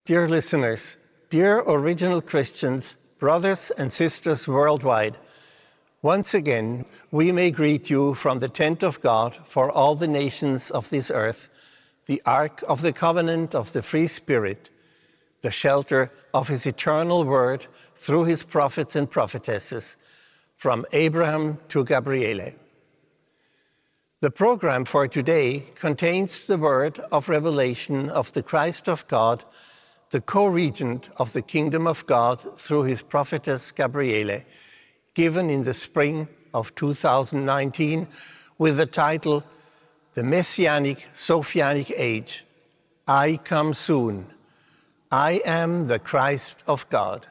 Dear listeners, dear original Christians, brothers and sisters worldwide, once again we may greet you from the tent of God for all the nations of this earth, the ark of the covenant of the free Spirit, the shelter of his eternal word through his prophets and prophetesses, from Abraham to Gabriele. The program for today contains the word of revelation of the Christ of God, the co-regent of the kingdom of God through his prophetess Gabriele, given in the spring of 2019 with the title, The Messianic Sophianic Age, I Come Soon. I am the Christ of God.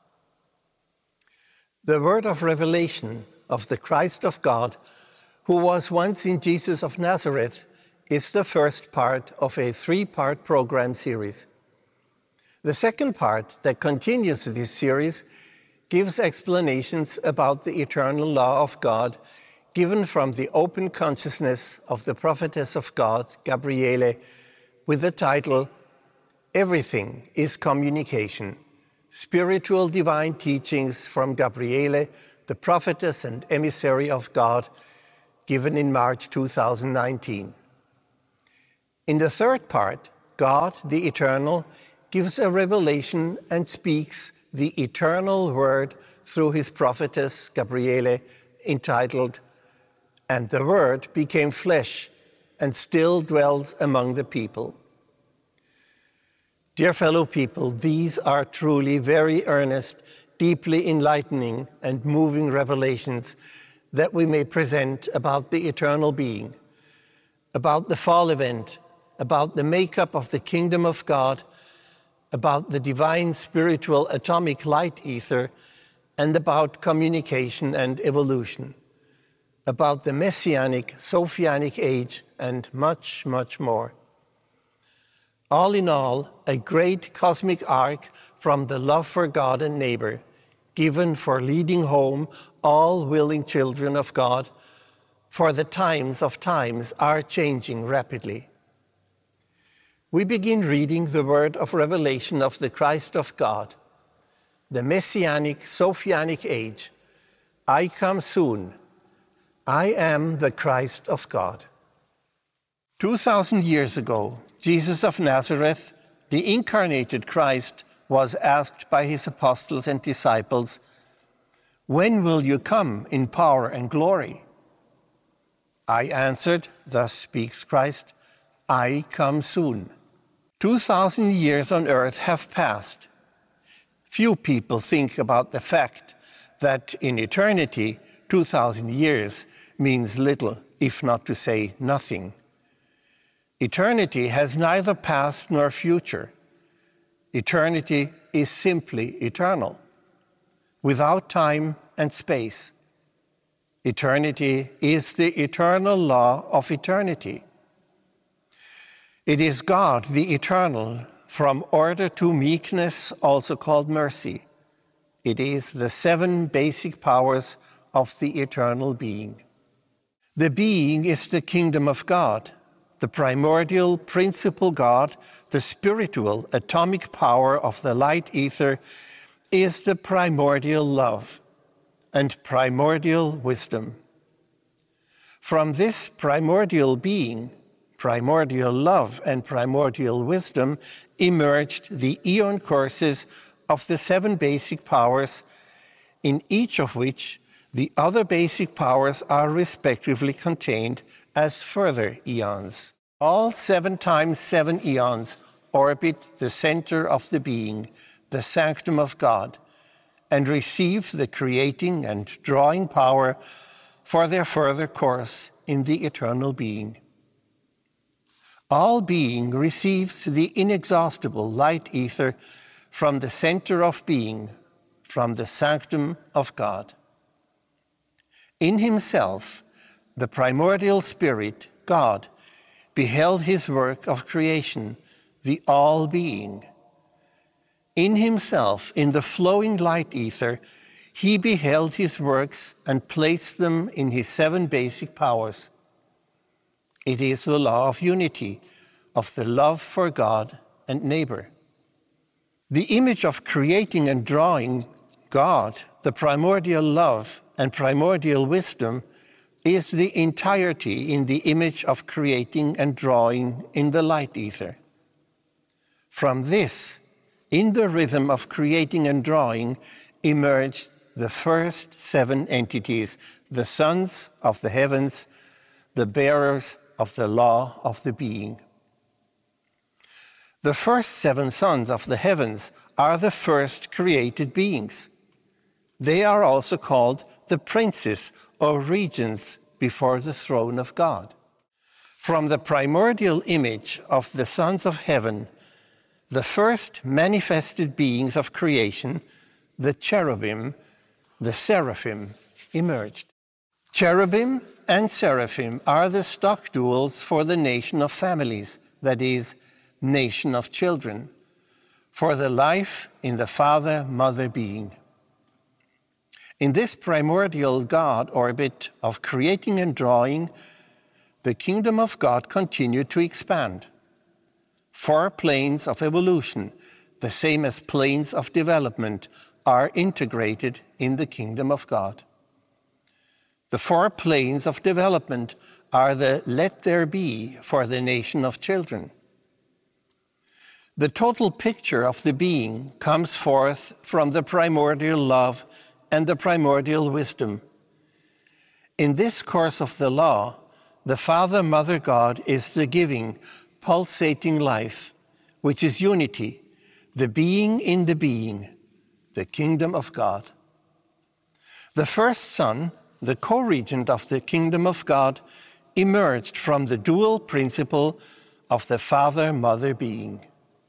The word of revelation of the Christ of God, who was once in Jesus of Nazareth, is the first part of a three-part program series. The second part that continues this series gives explanations about the eternal law of God given from the open consciousness of the prophetess of God, Gabriele, with the title, Everything is Communication, Spiritual Divine Teachings from Gabriele, the prophetess and emissary of God, given in March 2019. In the third part, God, the Eternal, gives a revelation and speaks the eternal word through his prophetess Gabriele, entitled, And the Word Became Flesh and Still Dwells Among the People. Dear fellow people, these are truly very earnest, deeply enlightening and moving revelations that we may present about the eternal being, about the fall event, about the makeup of the kingdom of God, about the divine spiritual atomic light ether, and about communication and evolution, about the Messianic Sophianic age, and much, much more. All in all, a great cosmic arc from the love for God and neighbor, given for leading home all willing children of God, for the times of times are changing rapidly. We begin reading the word of revelation of the Christ of God, the Messianic Sophianic age. I come soon. I am the Christ of God. 2,000 years ago, Jesus of Nazareth, the incarnated Christ, was asked by his apostles and disciples, When will you come in power and glory? I answered, thus speaks Christ, I come soon. 2,000 years on earth have passed. Few people think about the fact that in eternity, 2,000 years means little, if not to say nothing. Eternity has neither past nor future. Eternity is simply eternal, without time and space. Eternity is the eternal law of eternity. It is God, the eternal, from order to meekness, also called mercy. It is the seven basic powers of the eternal being. The being is the kingdom of God, the primordial principal God, the spiritual atomic power of the light ether, is the primordial love and primordial wisdom. From this primordial being, primordial love and primordial wisdom emerged the eon courses of the seven basic powers, in each of which the other basic powers are respectively contained as further eons. All 7 times 7 eons orbit the center of the being, the sanctum of God, and receive the creating and drawing power for their further course in the eternal being. All being receives the inexhaustible light ether from the center of being, from the sanctum of God. In himself, the primordial spirit, God, beheld his work of creation, the all-being. In himself, in the flowing light ether, he beheld his works and placed them in his 7 basic powers. It is the law of unity, of the love for God and neighbor. The image of creating and drawing, God, the primordial love and primordial wisdom, is the entirety in the image of creating and drawing in the light ether. From this, in the rhythm of creating and drawing, emerged the first 7 entities, the sons of the heavens, the bearers of the law of the being. The first 7 sons of the heavens are the first created beings. They are also called the princes or regents before the throne of God. From the primordial image of the sons of heaven, the first manifested beings of creation, the cherubim, the seraphim, emerged. Cherubim and seraphim are the stock duals for the nation of families, that is, nation of children, for the life in the father-mother being. In this primordial God orbit of creating and drawing, the kingdom of God continued to expand. 4 planes of evolution, the same as planes of development, are integrated in the kingdom of God. The 4 planes of development are the let there be for the nation of children. The total picture of the being comes forth from the primordial love and the primordial wisdom. In this course of the law, the Father, Mother God is the giving, pulsating life, which is unity, the being in the being, the kingdom of God. The first Son, the co-regent of the kingdom of God, emerged from the dual principle of the Father-Mother being.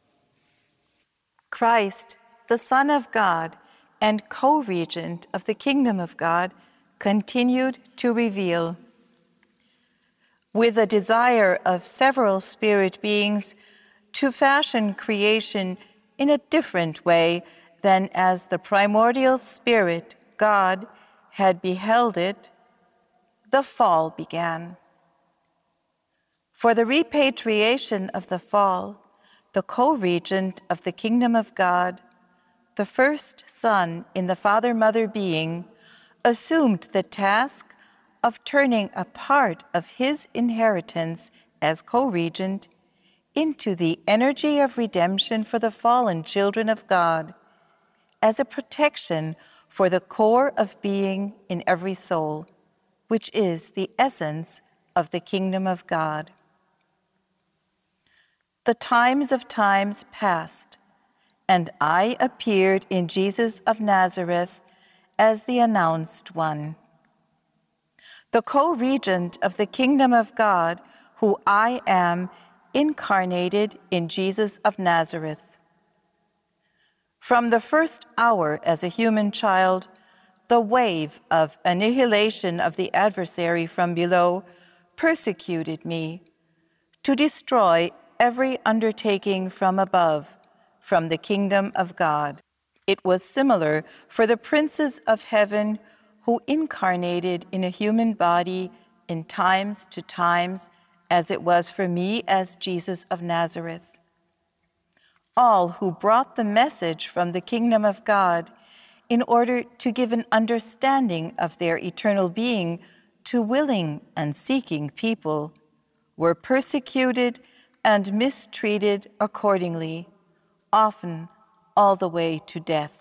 Christ, the Son of God and co-regent of the kingdom of God, continued to reveal. With a desire of several spirit beings to fashion creation in a different way than as the primordial spirit, God, had beheld it, the fall began. For the repatriation of the fall, the co-regent of the kingdom of God, the first Son in the Father-Mother being, assumed the task of turning a part of his inheritance as co-regent into the energy of redemption for the fallen children of God, as a protection for the core of being in every soul, which is the essence of the kingdom of God. The times of times passed, and I appeared in Jesus of Nazareth as the announced one, the co-regent of the kingdom of God, who I am, incarnated in Jesus of Nazareth. From the first hour as a human child, the wave of annihilation of the adversary from below persecuted me to destroy every undertaking from above, from the kingdom of God. It was similar for the princes of heaven who incarnated in a human body in times to times, as it was for me as Jesus of Nazareth. All who brought the message from the kingdom of God in order to give an understanding of their eternal being to willing and seeking people were persecuted and mistreated accordingly, often all the way to death.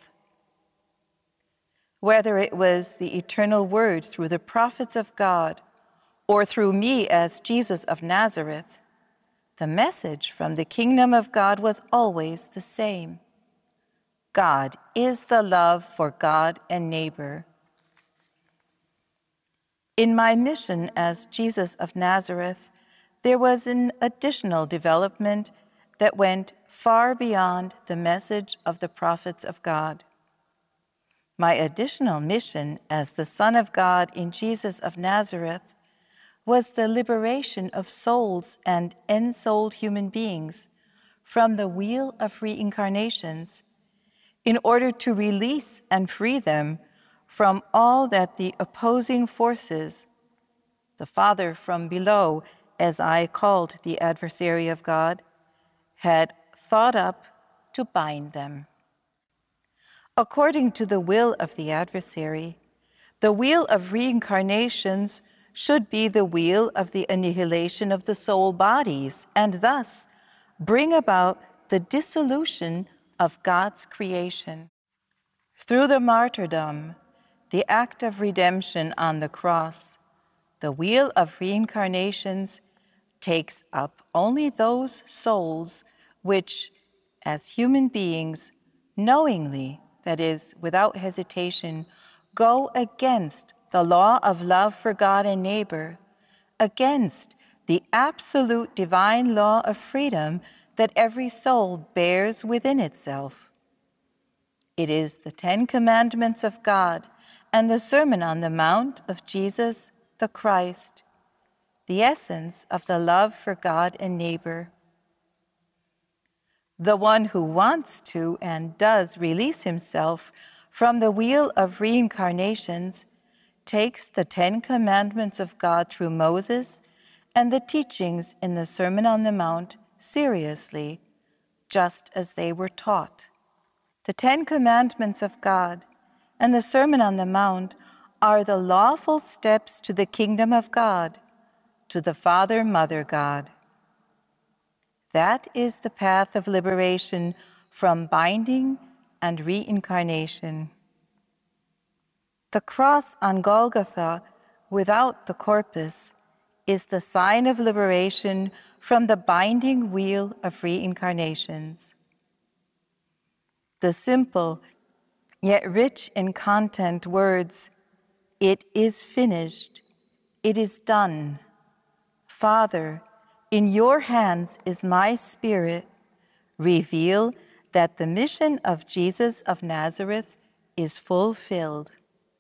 Whether it was the eternal word through the prophets of God or through me as Jesus of Nazareth, the message from the kingdom of God was always the same. God is the love for God and neighbor. In my mission as Jesus of Nazareth, there was an additional development that went far beyond the message of the prophets of God. My additional mission as the Son of God in Jesus of Nazareth was the liberation of souls and ensouled human beings from the wheel of reincarnations in order to release and free them from all that the opposing forces, the Father from below, as I called the adversary of God, had thought up to bind them. according to the will of the adversary. The wheel of reincarnations should be the wheel of the annihilation of the soul bodies, and thus bring about the dissolution of God's creation. Through the martyrdom, the act of redemption on the cross, the wheel of reincarnations takes up only those souls which, as human beings, knowingly, that is, without hesitation, go against the law of love for God and neighbor, against the absolute divine law of freedom that every soul bears within itself. It is the 10 Commandments of God and the Sermon on the Mount of Jesus the Christ, the essence of the love for God and neighbor. The one who wants to and does release himself from the wheel of reincarnations takes the 10 Commandments of God through Moses and the teachings in the Sermon on the Mount seriously, just as they were taught. The 10 Commandments of God and the Sermon on the Mount are the lawful steps to the kingdom of God, to the Father, Mother God. That is the path of liberation from binding and reincarnation. The cross on Golgotha, without the corpus, is the sign of liberation from the binding wheel of reincarnations. The simple, yet rich in content words, "It is finished, it is done. Father, in your hands is my spirit," reveal that the mission of Jesus of Nazareth is fulfilled.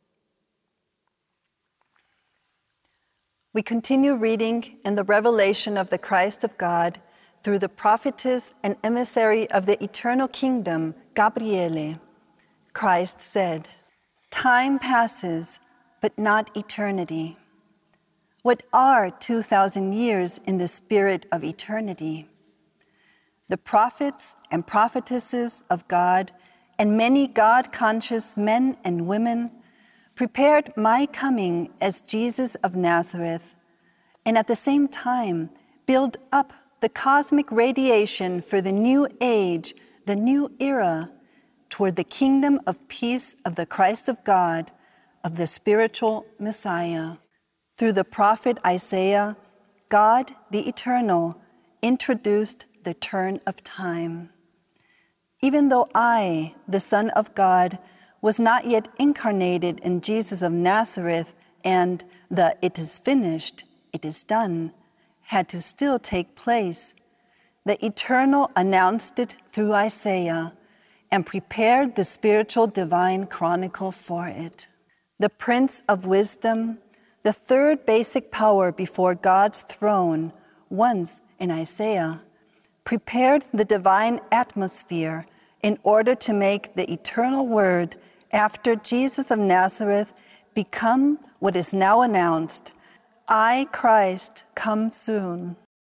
We continue reading in the revelation of the Christ of God through the prophetess and emissary of the eternal kingdom, Gabriele. Christ said, "Time passes, but not eternity. What are 2,000 years in the spirit of eternity? The prophets and prophetesses of God and many God-conscious men and women prepared my coming as Jesus of Nazareth, and at the same time build up the cosmic radiation for the new age, the new era, toward the kingdom of peace of the Christ of God, of the spiritual Messiah." Through the prophet Isaiah, God, the Eternal, introduced the turn of time. Even though I, the Son of God, was not yet incarnated in Jesus of Nazareth, and the "it is finished, it is done" had to still take place, the Eternal announced it through Isaiah and prepared the spiritual divine chronicle for it. The Prince of Wisdom, the third basic power before God's throne, once in Isaiah, prepared the divine atmosphere in order to make the eternal word after Jesus of Nazareth become what is now announced, "I, Christ, come soon."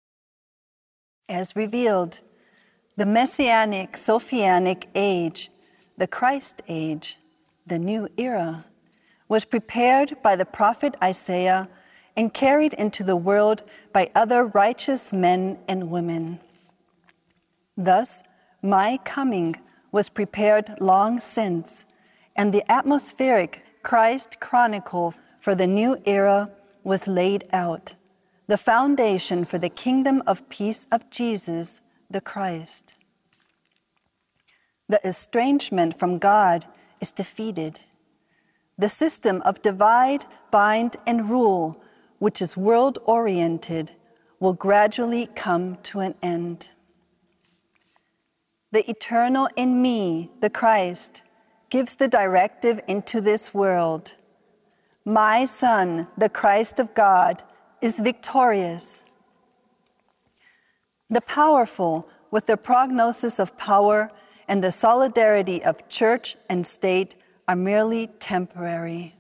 As revealed, the Messianic Sophianic age, the Christ age, the new era, was prepared by the prophet Isaiah and carried into the world by other righteous men and women. Thus, my coming was prepared long since, and the atmospheric Christ chronicle for the new era was laid out, the foundation for the kingdom of peace of Jesus, the Christ. The estrangement from God is defeated. The system of divide, bind, and rule, which is world-oriented, will gradually come to an end. The eternal in me, the Christ, gives the directive into this world. My Son, the Christ of God, is victorious. The powerful, with the prognosis of power and the solidarity of church and state, are merely temporary.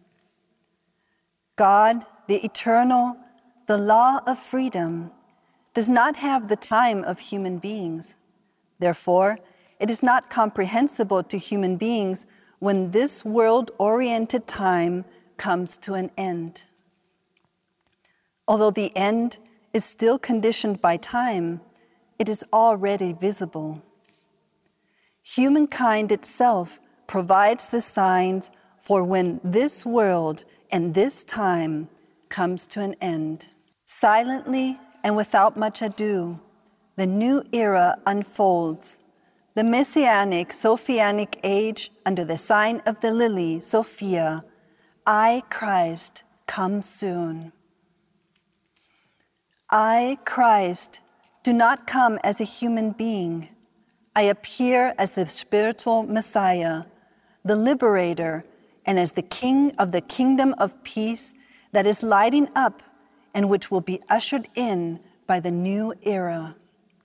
God, the eternal, the law of freedom, does not have the time of human beings. Therefore, it is not comprehensible to human beings when this world-oriented time comes to an end. Although the end is still conditioned by time, it is already visible. Humankind itself provides the signs for when this world and this time comes to an end. Silently and without much ado, the new era unfolds. The Messianic Sophianic age under the sign of the lily, Sophia, I, Christ, come soon. I, Christ, do not come as a human being. I appear as the spiritual Messiah, the liberator, and as the King of the kingdom of peace that is lighting up and which will be ushered in by the new era.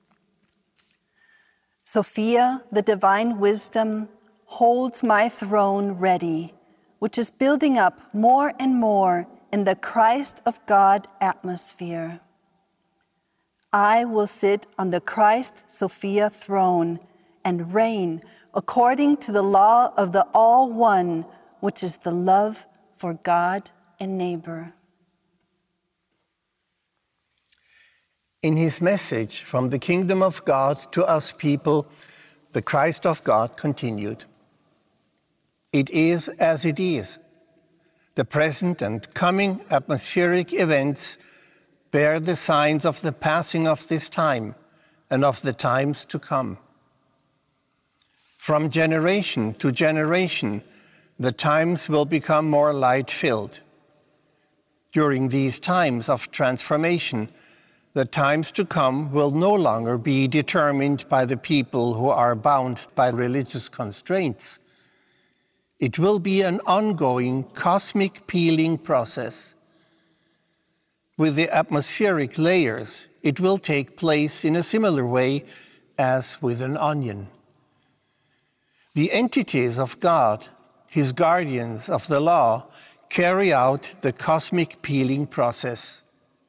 Sophia, the divine wisdom, holds my throne ready, which is building up more and more in the Christ of God atmosphere. I will sit on the Christ Sophia throne and reign according to the law of the All-One, which is the love for God and neighbor. In his message from the kingdom of God to us people, the Christ of God continued. It is as it is. The present and coming atmospheric events bear the signs of the passing of this time and of the times to come. From generation to generation, the times will become more light-filled. During these times of transformation, the times to come will no longer be determined by the people who are bound by religious constraints. It will be an ongoing cosmic peeling process. With the atmospheric layers, it will take place in a similar way as with an onion. The entities of God, his guardians of the law, carry out the cosmic peeling process.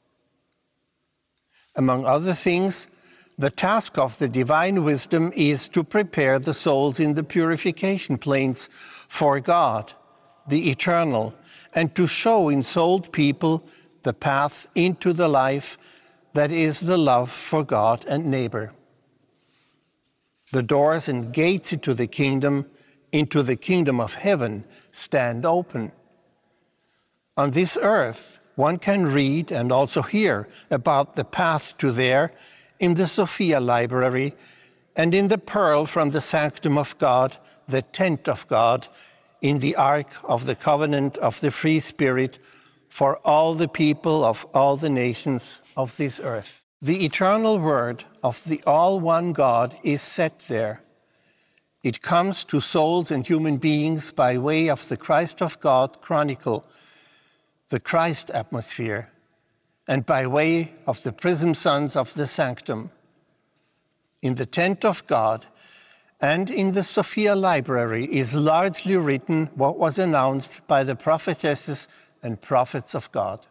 Among other things, the task of the divine wisdom is to prepare the souls in the purification planes for God, the eternal, and to show in souled people the path into the life that is the love for God and neighbor. The doors and gates into the kingdom of heaven, stand open. On this earth, one can read and also hear about the path to there in the Sophia Library and in the pearl from the sanctum of God, the tent of God, in the Ark of the Covenant of the Free Spirit, for all the people of all the nations of this earth. The eternal word of the all-one God is set there. It comes to souls and human beings by way of the Christ of God chronicle, the Christ atmosphere, and by way of the prism sons of the sanctum. In the tent of God and in the Sophia Library is largely written what was announced by the prophetesses and prophets of God.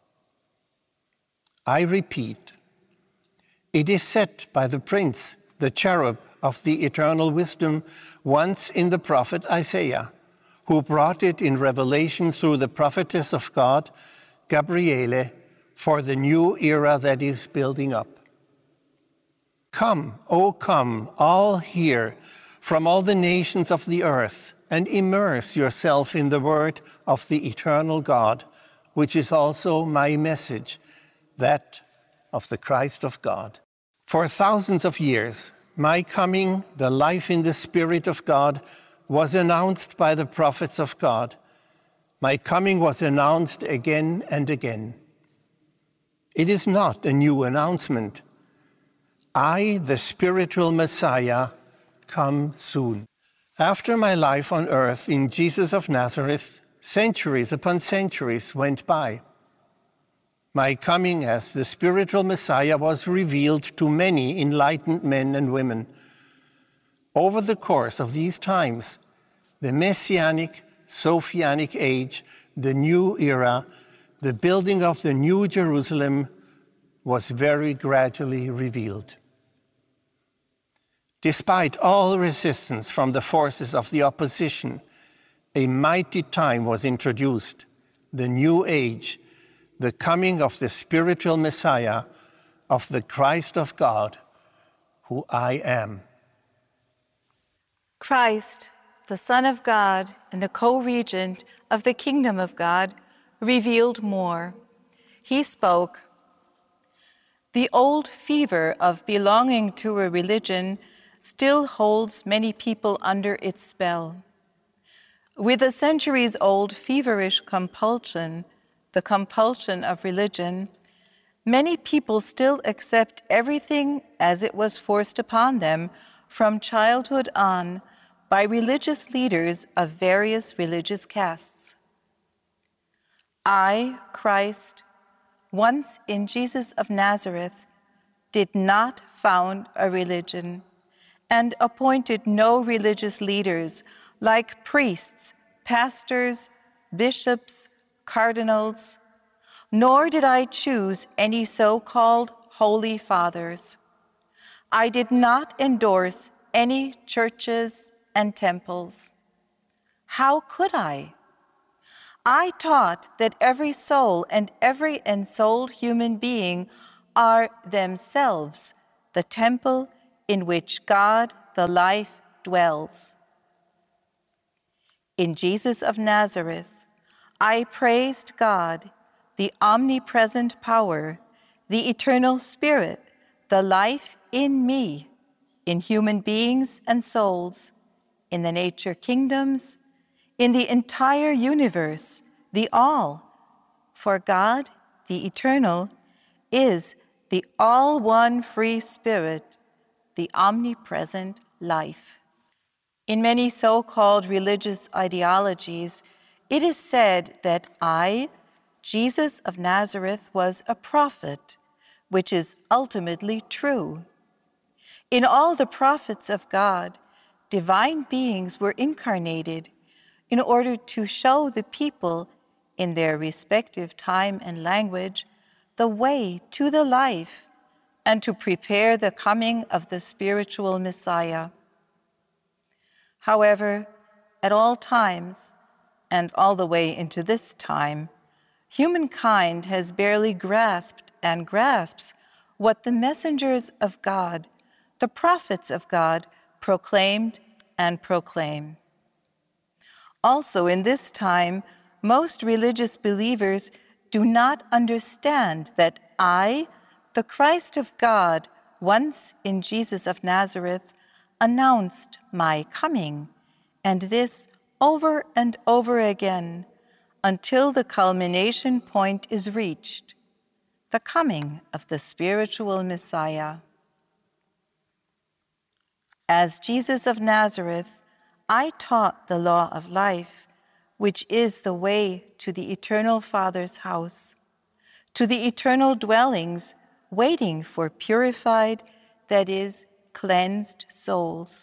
I repeat, it is set by the prince, the cherub of the eternal wisdom, once in the prophet Isaiah, who brought it in revelation through the prophetess of God, Gabriele, for the new era that is building up. Come, O come, all here, from all the nations of the earth, and immerse yourself in the word of the eternal God, which is also my message, that of the Christ of God. For thousands of years, my coming, the life in the Spirit of God, was announced by the prophets of God. My coming was announced again and again. It is not a new announcement. I, the spiritual Messiah, come soon. After my life on earth in Jesus of Nazareth, centuries upon centuries went by. My coming as the spiritual Messiah was revealed to many enlightened men and women. Over the course of these times, the Messianic, Sophianic age, the new era, the building of the New Jerusalem was very gradually revealed. Despite all resistance from the forces of the opposition, a mighty time was introduced, the new age, the coming of the spiritual Messiah, of the Christ of God, who I am. Christ, the Son of God and the co-regent of the kingdom of God, revealed more. He spoke, "The old fever of belonging to a religion still holds many people under its spell. With a centuries-old feverish compulsion, the compulsion of religion, many people still accept everything as it was forced upon them from childhood on by religious leaders of various religious castes. I, Christ, once in Jesus of Nazareth, did not found a religion and appointed no religious leaders like priests, pastors, bishops, cardinals, nor did I choose any so-called holy fathers. I did not endorse any churches and temples. How could I? I taught that every soul and every ensouled human being are themselves the temple in which God, the life, dwells. In Jesus of Nazareth, I praised God, the omnipresent power, the eternal Spirit, the life in me, in human beings and souls, in the nature kingdoms, in the entire universe, the all. For God, the eternal, is the all-one free Spirit, the omnipresent life. In many so-called religious ideologies, it is said that I, Jesus of Nazareth, was a prophet, which is ultimately true. In all the prophets of God, divine beings were incarnated in order to show the people in their respective time and language the way to the life and to prepare the coming of the spiritual Messiah. However, at all times, and all the way into this time, humankind has barely grasped and grasps what the messengers of God, the prophets of God, proclaimed and proclaim. Also in this time, most religious believers do not understand that I, the Christ of God, once in Jesus of Nazareth, announced my coming, and this over and over again, until the culmination point is reached, the coming of the spiritual Messiah. As Jesus of Nazareth, I taught the law of life, which is the way to the eternal Father's house, to the eternal dwellings waiting for purified, that is, cleansed souls.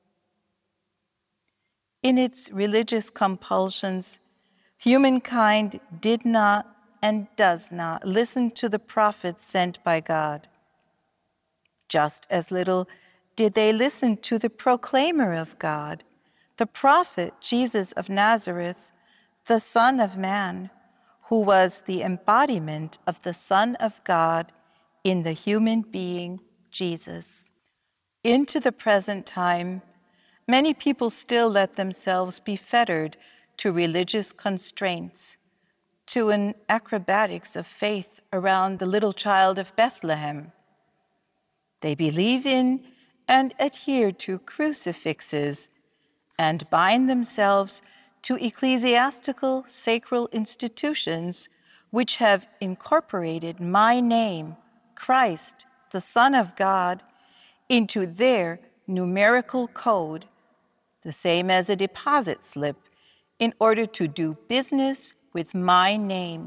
In its religious compulsions, humankind did not and does not listen to the prophets sent by God. Just as little did they listen to the proclaimer of God, the prophet Jesus of Nazareth, the Son of Man, who was the embodiment of the Son of God in the human being, Jesus. Into the present time, many people still let themselves be fettered to religious constraints, to an acrobatics of faith around the little child of Bethlehem. They believe in and adhere to crucifixes and bind themselves to ecclesiastical sacral institutions which have incorporated my name, Christ, the Son of God, into their numerical code, the same as a deposit slip, in order to do business with my name.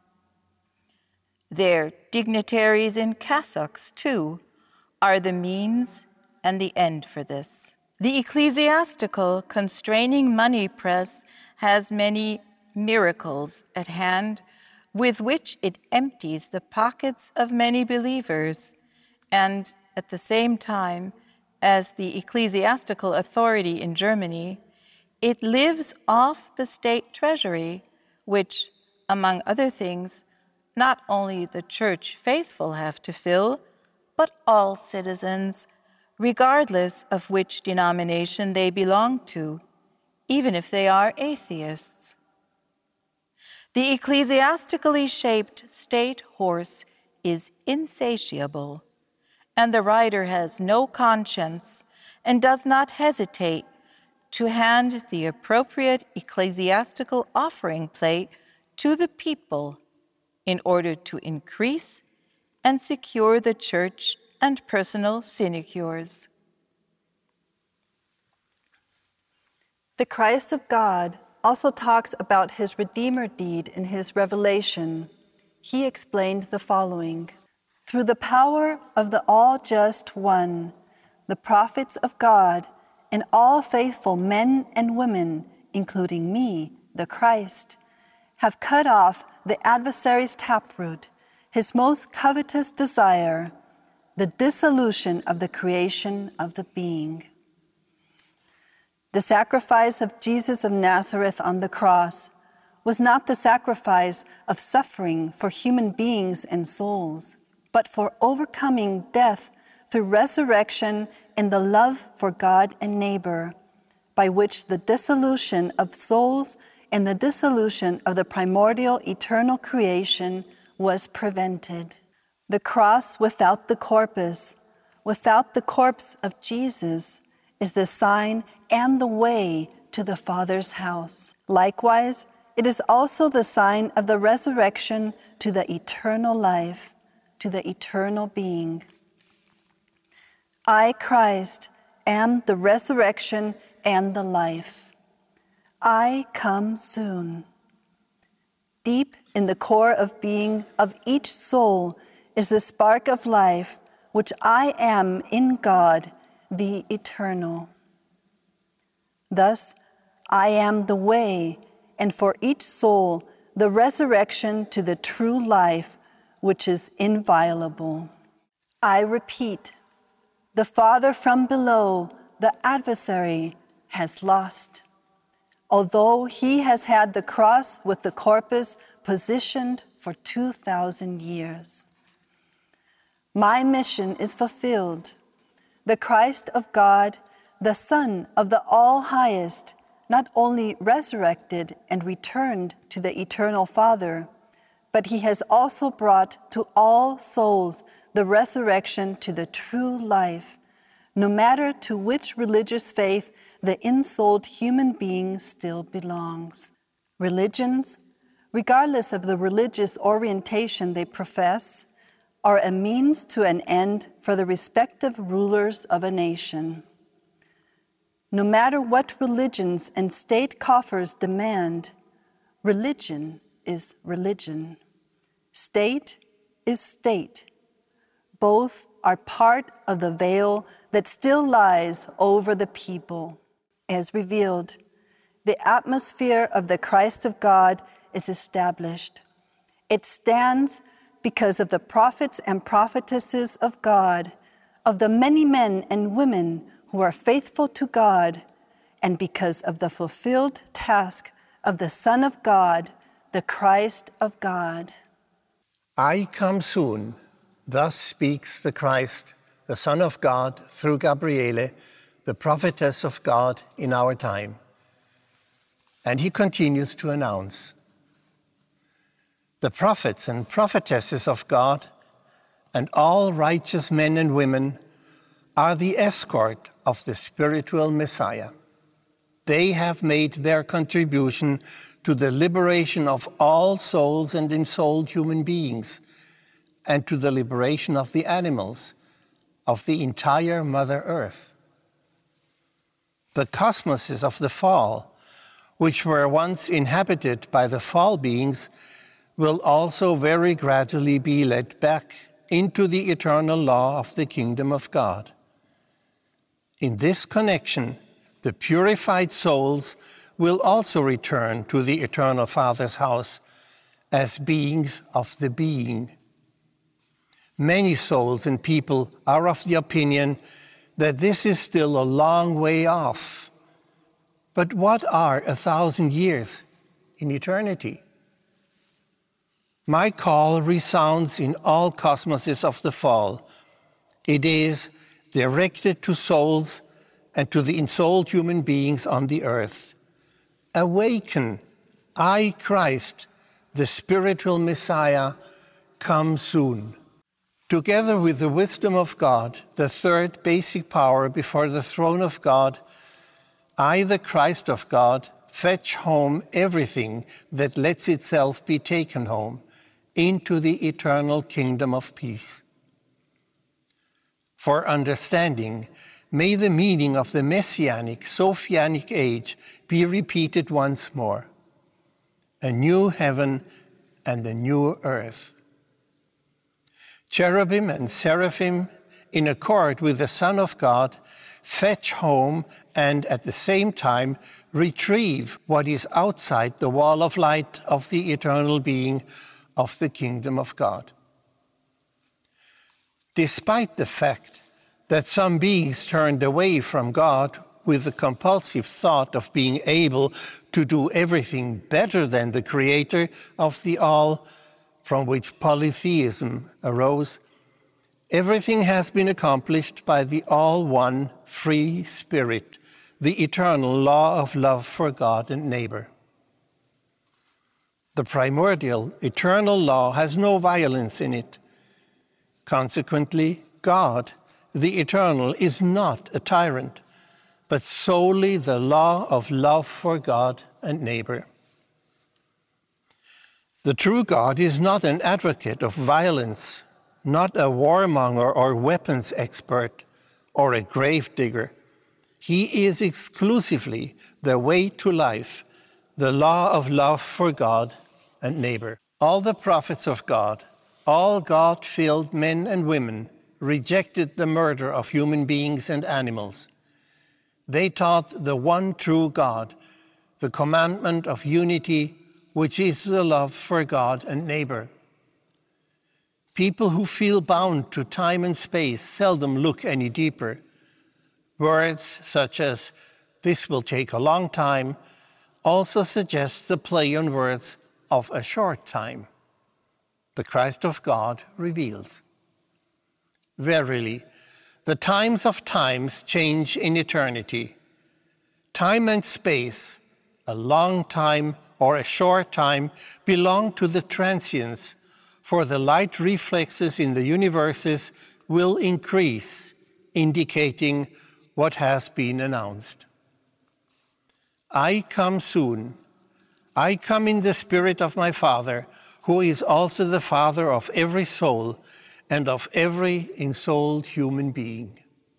Their dignitaries in cassocks, too, are the means and the end for this. The ecclesiastical constraining money press has many miracles at hand with which it empties the pockets of many believers, and at the same time, as the ecclesiastical authority in Germany, It lives off the state treasury, which, among other things, not only the church faithful have to fill, but all citizens, regardless of which denomination they belong to, even if they are atheists. The ecclesiastically shaped state horse is insatiable, and the rider has no conscience and does not hesitate to hand the appropriate ecclesiastical offering plate to the people in order to increase and secure the church and personal sinecures. The Christ of God also talks about his Redeemer deed in his Revelation. He explained the following: "Through the power of the all-just One, the prophets of God and all faithful men and women, including me, the Christ, have cut off the adversary's taproot, his most covetous desire, the dissolution of the creation of the being." The sacrifice of Jesus of Nazareth on the cross was not the sacrifice of suffering for human beings and souls, but for overcoming death through resurrection and the love for God and neighbor, by which the dissolution of souls and the dissolution of the primordial eternal creation was prevented. The cross without the corpus, without the corpse of Jesus, is the sign and the way to the Father's house. Likewise, it is also the sign of the resurrection to the eternal life, to the eternal being. I, Christ, am the resurrection and the life. I come soon. Deep in the core of being of each soul is the spark of life, which I am in God, the eternal. Thus, I am the way, and for each soul, the resurrection to the true life, which is inviolable. I repeat, the Father from below, the adversary, has lost, although he has had the cross with the corpus positioned for 2,000 years. My mission is fulfilled. The Christ of God, the Son of the All-Highest, not only resurrected and returned to the eternal Father, but he has also brought to all souls the resurrection to the true life, no matter to which religious faith the ensouled human being still belongs. Religions, regardless of the religious orientation they profess, are a means to an end for the respective rulers of a nation. No matter what religions and state coffers demand, religion is religion. State is state. Both are part of the veil that still lies over the people. As revealed, the atmosphere of the Christ of God is established. It stands because of the prophets and prophetesses of God, of the many men and women who are faithful to God, and because of the fulfilled task of the Son of God, the Christ of God. I come soon, thus speaks the Christ, the Son of God, through Gabriele, the prophetess of God in our time. And he continues to announce, the prophets and prophetesses of God and all righteous men and women are the escort of the spiritual Messiah. They have made their contribution to the liberation of all souls and ensouled human beings, and to the liberation of the animals, of the entire Mother Earth. The cosmoses of the fall, which were once inhabited by the fall beings, will also very gradually be led back into the eternal law of the kingdom of God. In this connection, the purified souls will also return to the eternal Father's house as beings of the being. Many souls and people are of the opinion that this is still a long way off. But what are 1,000 years in eternity? My call resounds in all cosmoses of the fall. It is directed to souls and to the ensouled human beings on the earth. Awaken, I, Christ, the spiritual Messiah, come soon. Together with the wisdom of God, the third basic power before the throne of God, I, the Christ of God, fetch home everything that lets itself be taken home into the eternal kingdom of peace. For understanding, may the meaning of the Messianic, Sophianic age be repeated once more. A new heaven and a new earth. Cherubim and seraphim, in accord with the Son of God, fetch home and at the same time retrieve what is outside the wall of light of the eternal being of the kingdom of God. Despite the fact that some beings turned away from God with the compulsive thought of being able to do everything better than the Creator of the all, from which polytheism arose, everything has been accomplished by the all-one free Spirit, the eternal law of love for God and neighbor. The primordial, eternal law has no violence in it. Consequently, God, the eternal, is not a tyrant, but solely the law of love for God and neighbor. The true God is not an advocate of violence, not a warmonger or weapons expert, or a gravedigger. He is exclusively the way to life, the law of love for God and neighbor. All the prophets of God, all God-filled men and women, rejected the murder of human beings and animals. They taught the one true God, the commandment of unity, which is the love for God and neighbor. People who feel bound to time and space seldom look any deeper. Words such as, "this will take a long time," also suggest the play on words of a short time. The Christ of God reveals. Verily, the times of times change in eternity. Time and space, a long time or a short time, belong to the transients, for the light reflexes in the universes will increase, indicating what has been announced. I come soon. I come in the Spirit of my Father, who is also the Father of every soul and of every ensouled human being.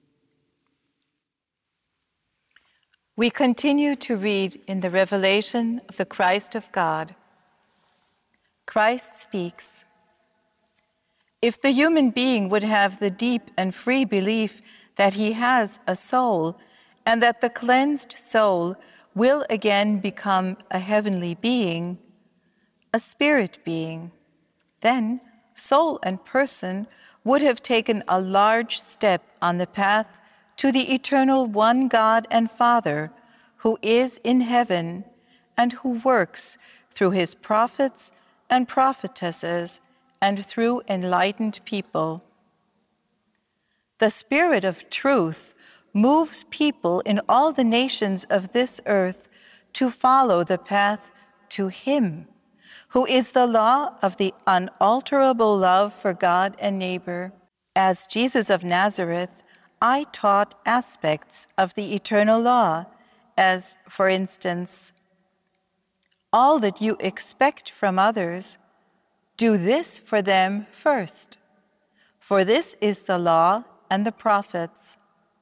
We continue to read in the revelation of the Christ of God. Christ speaks. If the human being would have the deep and free belief that he has a soul and that the cleansed soul will again become a heavenly being, a spirit being, then soul and person would have taken a large step on the path to the eternal one God and Father, who is in heaven and who works through his prophets and prophetesses and through enlightened people. The Spirit of truth moves people in all the nations of this earth to follow the path to him, who is the law of the unalterable love for God and neighbor. As Jesus of Nazareth, I taught aspects of the eternal law, as, for instance, all that you expect from others, do this for them first, for this is the law and the prophets.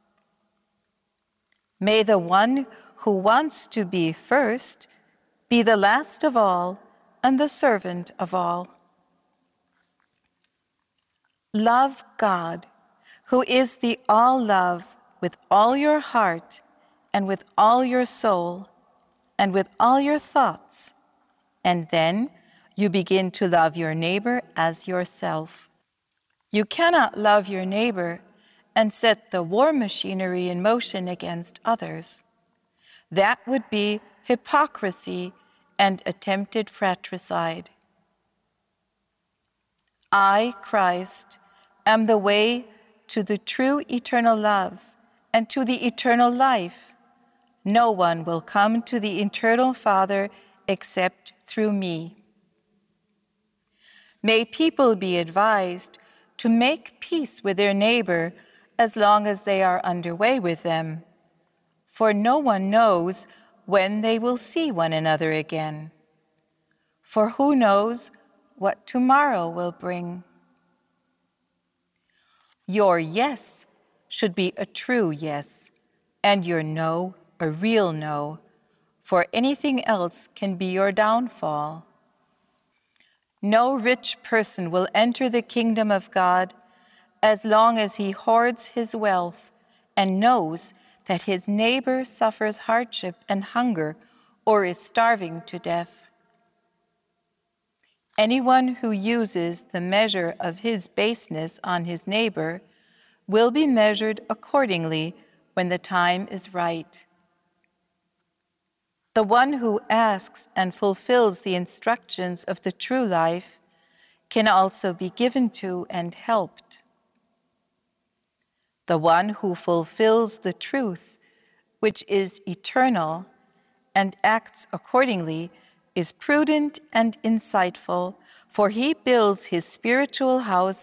May the one who wants to be first be the last of all and the servant of all. Love God, who is the all-love, with all your heart and with all your soul and with all your thoughts, and then you begin to love your neighbor as yourself. You cannot love your neighbor and set the war machinery in motion against others. That would be hypocrisy and attempted fratricide. I, Christ, am the way to the true eternal love and to the eternal life. No one will come to the eternal Father except through me. May people be advised to make peace with their neighbor as long as they are underway with them, for no one knows when they will see one another again. For who knows what tomorrow will bring? Your yes should be a true yes, and your no a real no, for anything else can be your downfall. No rich person will enter the kingdom of God as long as he hoards his wealth and knows that his neighbor suffers hardship and hunger or is starving to death. Anyone who uses the measure of his baseness on his neighbor will be measured accordingly when the time is right. The one who asks and fulfills the instructions of the true life can also be given to and helped. The one who fulfills the truth, which is eternal, and acts accordingly, is prudent and insightful, for he builds his spiritual house